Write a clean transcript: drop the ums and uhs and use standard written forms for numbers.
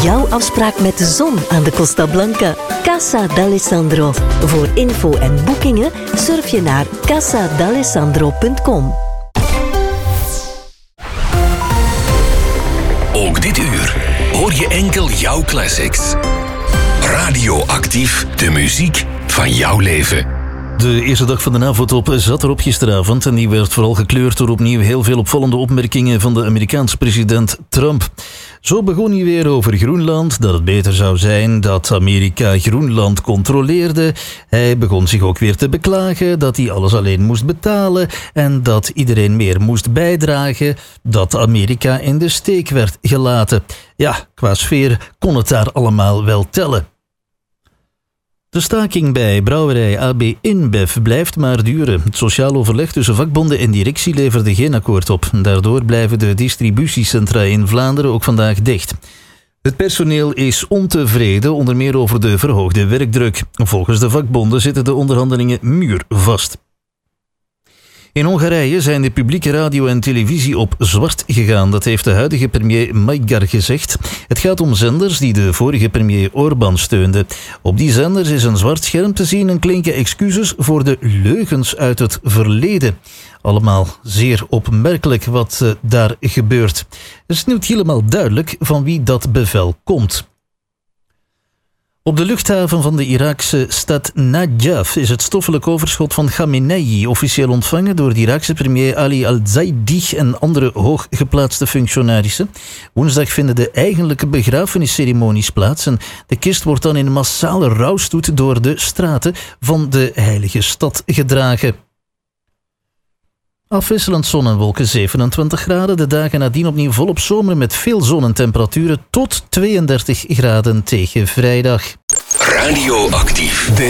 jouw afspraak met de zon aan de Costa Blanca. Casa d'Alessandro. Voor info en boekingen surf je naar casadalessandro.com. Ook dit uur hoor je enkel jouw classics. Radioactief, de muziek van jouw leven. De eerste dag van de NAVO-top zat erop gisteravond en die werd vooral gekleurd door opnieuw heel veel opvallende opmerkingen van de Amerikaanse president Trump. Zo begon hij weer over Groenland, dat het beter zou zijn dat Amerika Groenland controleerde. Hij begon zich ook weer te beklagen dat hij alles alleen moest betalen en dat iedereen meer moest bijdragen, dat Amerika in de steek werd gelaten. Ja, qua sfeer kon het daar allemaal wel tellen. De staking bij brouwerij AB InBev blijft maar duren. Het sociaal overleg tussen vakbonden en directie leverde geen akkoord op. Daardoor blijven de distributiecentra in Vlaanderen ook vandaag dicht. Het personeel is ontevreden, onder meer over de verhoogde werkdruk. Volgens de vakbonden zitten de onderhandelingen muurvast. In Hongarije zijn de publieke radio en televisie op zwart gegaan. Dat heeft de huidige premier Magyar gezegd. Het gaat om zenders die de vorige premier Orbán steunde. Op die zenders is een zwart scherm te zien en klinken excuses voor de leugens uit het verleden. Allemaal zeer opmerkelijk wat daar gebeurt. Het is niet helemaal duidelijk van wie dat bevel komt. Op de luchthaven van de Iraakse stad Najaf is het stoffelijk overschot van Khamenei officieel ontvangen door de Iraakse premier Ali al-Zaidi en andere hooggeplaatste functionarissen. Woensdag vinden de eigenlijke begrafenisceremonies plaats en de kist wordt dan in massale rouwstoet door de straten van de heilige stad gedragen. Afwisselend zon en wolken 27 graden. De dagen nadien opnieuw volop zomer met veel zon en temperaturen tot 32 graden tegen vrijdag. Radioactief.